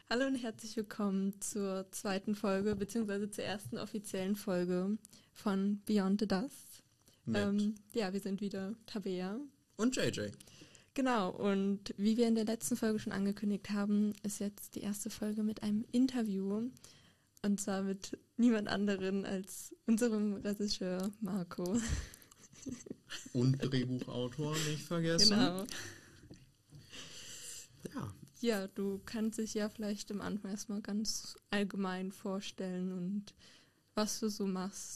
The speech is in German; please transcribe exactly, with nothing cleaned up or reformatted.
Hallo und herzlich willkommen zur zweiten Folge, beziehungsweise zur ersten offiziellen Folge von Beyond the Dust. Ähm, ja, wir sind wieder Tabea. Und J J. Genau, und wie wir in der letzten Folge schon angekündigt haben, ist jetzt die erste Folge mit einem Interview. Und zwar mit niemand anderen als unserem Regisseur Marco. Und Drehbuchautor, nicht vergessen. Genau. Ja. Ja, du kannst dich ja vielleicht am Anfang erstmal ganz allgemein vorstellen und was du so machst